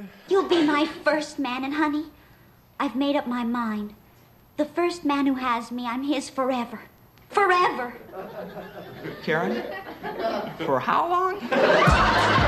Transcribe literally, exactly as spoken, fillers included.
You'll be my first man, and honey, I've made up my mind. The first man who has me, I'm his forever. Forever. Karen, for how long?